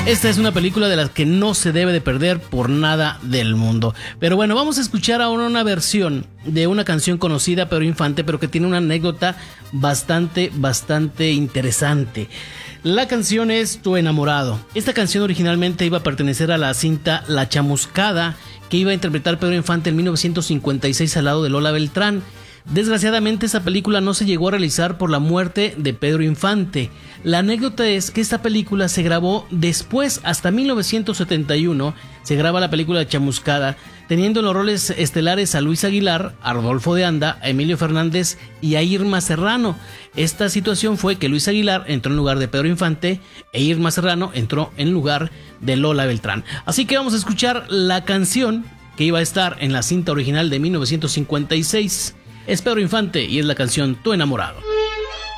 Esta es una película de las que no se debe de perder por nada del mundo. Pero bueno, vamos a escuchar ahora una versión de una canción conocida Pedro Infante, pero que tiene una anécdota bastante interesante. La canción es Tu enamorado. Esta canción originalmente iba a pertenecer a la cinta La Chamuscada, que iba a interpretar Pedro Infante en 1956 al lado de Lola Beltrán. Desgraciadamente esa película no se llegó a realizar por la muerte de Pedro Infante. La anécdota es que esta película se grabó después, hasta 1971, se graba la película Chamuscada, teniendo en los roles estelares a Luis Aguilar, a Rodolfo de Anda, a Emilio Fernández y a Irma Serrano. Esta situación fue que Luis Aguilar entró en lugar de Pedro Infante e Irma Serrano entró en lugar de Lola Beltrán. Así que vamos a escuchar la canción que iba a estar en la cinta original de 1956. Es Pedro Infante y es la canción Tu enamorado.